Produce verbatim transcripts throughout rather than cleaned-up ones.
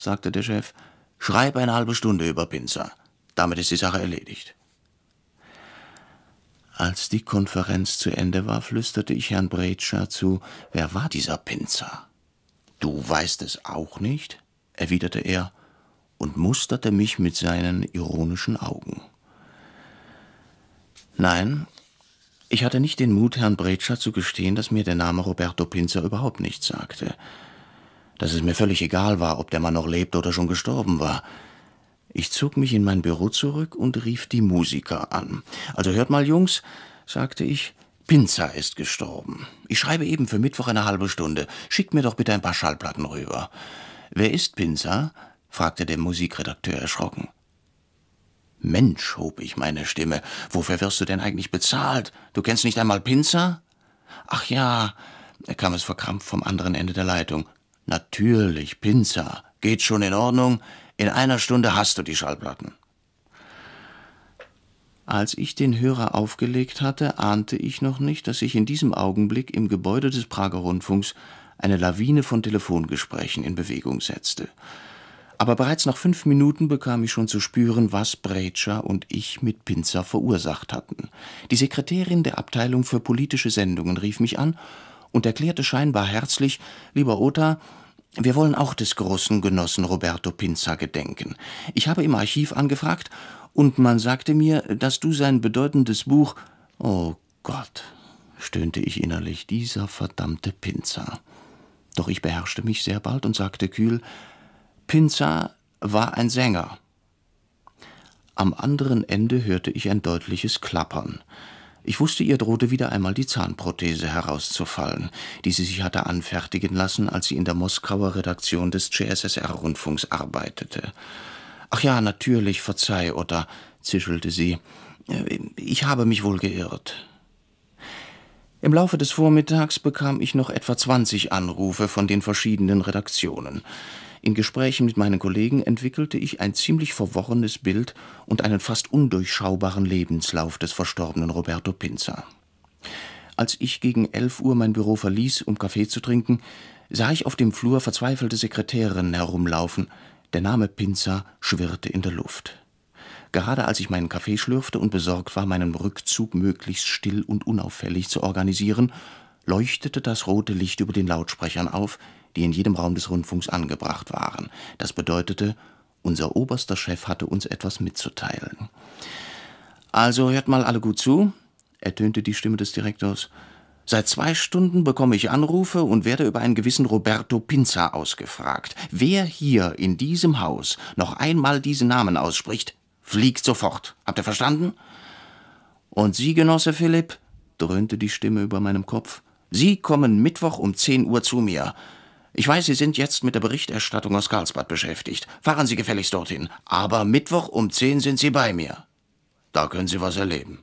sagte der Chef. »Schreib eine halbe Stunde über Pinzer. Damit ist die Sache erledigt.« Als die Konferenz zu Ende war, flüsterte ich Herrn Breccia zu, »Wer war dieser Pinzer?« »Du weißt es auch nicht?«, erwiderte er und musterte mich mit seinen ironischen Augen. Nein, ich hatte nicht den Mut, Herrn Breccia zu gestehen, dass mir der Name Roberto Pinzer überhaupt nichts sagte. Dass es mir völlig egal war, ob der Mann noch lebte oder schon gestorben war. Ich zog mich in mein Büro zurück und rief die Musiker an. »Also hört mal, Jungs«, sagte ich, »Pinzer ist gestorben. Ich schreibe eben für Mittwoch eine halbe Stunde. Schickt mir doch bitte ein paar Schallplatten rüber.« »Wer ist Pinzer?«, fragte der Musikredakteur erschrocken. »Mensch«, hob ich meine Stimme, »wofür wirst du denn eigentlich bezahlt? Du kennst nicht einmal Pinzer?« »Ach ja«, kam es verkrampft vom anderen Ende der Leitung. »Natürlich, Pinzer. Geht schon in Ordnung. In einer Stunde hast du die Schallplatten.« Als ich den Hörer aufgelegt hatte, ahnte ich noch nicht, dass sich in diesem Augenblick im Gebäude des Prager Rundfunks eine Lawine von Telefongesprächen in Bewegung setzte. Aber bereits nach fünf Minuten bekam ich schon zu spüren, was Breccia und ich mit Pinzer verursacht hatten. Die Sekretärin der Abteilung für politische Sendungen rief mich an und erklärte scheinbar herzlich, »Lieber Othar, wir wollen auch des großen Genossen Roberto Pinzer gedenken. Ich habe im Archiv angefragt und man sagte mir, dass du sein bedeutendes Buch...« »Oh Gott«, stöhnte ich innerlich, »dieser verdammte Pinzer.« Doch ich beherrschte mich sehr bald und sagte kühl, »Pinzer war ein Sänger.« Am anderen Ende hörte ich ein deutliches Klappern. Ich wusste, ihr drohte wieder einmal die Zahnprothese herauszufallen, die sie sich hatte anfertigen lassen, als sie in der Moskauer Redaktion des C S S R-Rundfunks arbeitete. »Ach ja, natürlich, verzeih, Otta«, zischelte sie. »Ich habe mich wohl geirrt.« Im Laufe des Vormittags bekam ich noch etwa zwanzig Anrufe von den verschiedenen Redaktionen. In Gesprächen mit meinen Kollegen entwickelte ich ein ziemlich verworrenes Bild und einen fast undurchschaubaren Lebenslauf des verstorbenen Roberto Pinzer. Als ich gegen elf Uhr mein Büro verließ, um Kaffee zu trinken, sah ich auf dem Flur verzweifelte Sekretärinnen herumlaufen. Der Name Pinzer schwirrte in der Luft. Gerade als ich meinen Kaffee schlürfte und besorgt war, meinen Rückzug möglichst still und unauffällig zu organisieren, leuchtete das rote Licht über den Lautsprechern auf, die in jedem Raum des Rundfunks angebracht waren. Das bedeutete, unser oberster Chef hatte uns etwas mitzuteilen. »Also hört mal alle gut zu«, ertönte die Stimme des Direktors. »Seit zwei Stunden bekomme ich Anrufe und werde über einen gewissen Roberto Pinzer ausgefragt. Wer hier in diesem Haus noch einmal diesen Namen ausspricht, fliegt sofort. Habt ihr verstanden?« »Und Sie, Genosse Philipp«, dröhnte die Stimme über meinem Kopf, »Sie kommen Mittwoch um zehn Uhr zu mir. Ich weiß, Sie sind jetzt mit der Berichterstattung aus Karlsbad beschäftigt. Fahren Sie gefälligst dorthin. Aber Mittwoch um zehn sind Sie bei mir. Da können Sie was erleben.«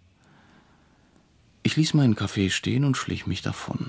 Ich ließ meinen Kaffee stehen und schlich mich davon.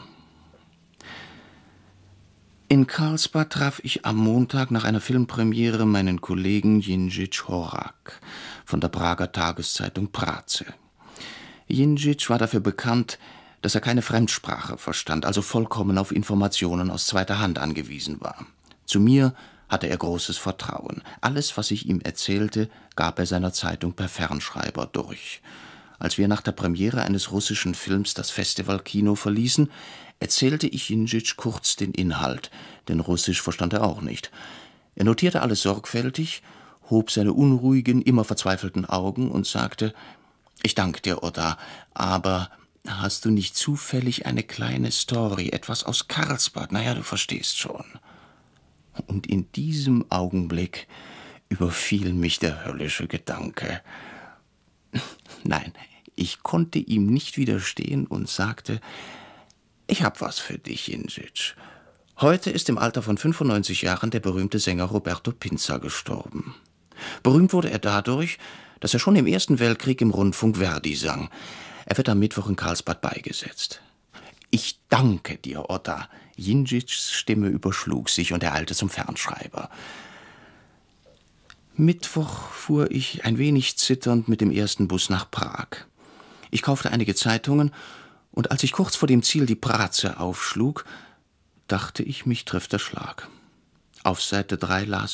In Karlsbad traf ich am Montag nach einer Filmpremiere meinen Kollegen Jindřich Horak von der Prager Tageszeitung Práce. Jindřich war dafür bekannt, dass er keine Fremdsprache verstand, also vollkommen auf Informationen aus zweiter Hand angewiesen war. Zu mir hatte er großes Vertrauen. Alles, was ich ihm erzählte, gab er seiner Zeitung per Fernschreiber durch. Als wir nach der Premiere eines russischen Films das Festivalkino verließen, erzählte ich Jindřich kurz den Inhalt, denn Russisch verstand er auch nicht. Er notierte alles sorgfältig, hob seine unruhigen, immer verzweifelten Augen und sagte, »Ich danke dir, Otta, aber hast du nicht zufällig eine kleine Story, etwas aus Karlsbad? Naja, du verstehst schon.« Und in diesem Augenblick überfiel mich der höllische Gedanke. Nein, ich konnte ihm nicht widerstehen und sagte, »Ich hab was für dich, Jindřich. Heute ist im Alter von fünfundneunzig Jahren der berühmte Sänger Roberto Pinzer gestorben. Berühmt wurde er dadurch, dass er schon im Ersten Weltkrieg im Rundfunk Verdi sang. Er wird am Mittwoch in Karlsbad beigesetzt.« »Ich danke dir, Otta.« Jindřichs Stimme überschlug sich und er eilte zum Fernschreiber. Mittwoch fuhr ich ein wenig zitternd mit dem ersten Bus nach Prag. Ich kaufte einige Zeitungen, und als ich kurz vor dem Ziel die Práce aufschlug, dachte ich, mich trifft der Schlag. Auf Seite drei las